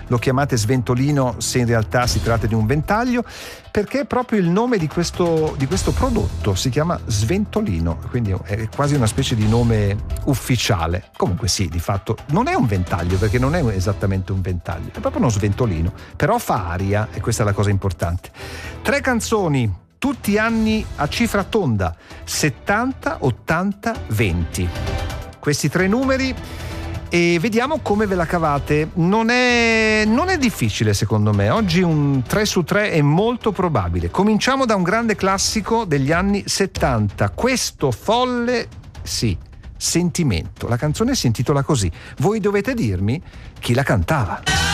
lo chiamate sventolino se in realtà si tratta di un ventaglio, perché è proprio il nome di questo prodotto, si chiama sventolino, quindi è quasi una specie di nome ufficiale. Comunque sì, di fatto non è un ventaglio, perché non è esattamente un ventaglio, è proprio uno sventolino, però fa aria, e questa è la cosa importante. 3 canzoni, tutti anni a cifra tonda, 70, 80, 20. Questi 3 numeri, e vediamo come ve la cavate. Non è difficile secondo me. Oggi un 3 su 3 è molto probabile. Cominciamo da un grande classico degli anni 70. Questo folle, sì, sentimento. La canzone si intitola così. Voi dovete dirmi chi la cantava.